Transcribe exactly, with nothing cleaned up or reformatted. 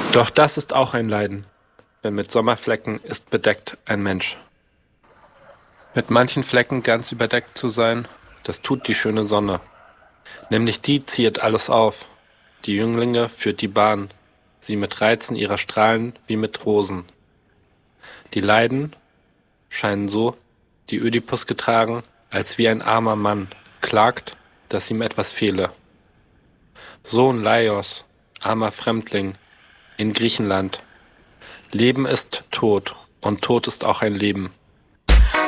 Doch das ist auch ein Leiden, wenn mit Sommerflecken ist bedeckt ein Mensch. Mit manchen Flecken ganz überdeckt zu sein, das tut die schöne Sonne. Nämlich die ziehet alles auf, die Jünglinge führt die Bahn, sie mit Reizen ihrer Strahlen wie mit Rosen. Die Leiden scheinen so, die Ödipus getragen, als wie ein armer Mann klagt, dass ihm etwas fehle. Sohn Laios, armer Fremdling, in Griechenland. Leben ist Tod, und Tod ist auch ein Leben.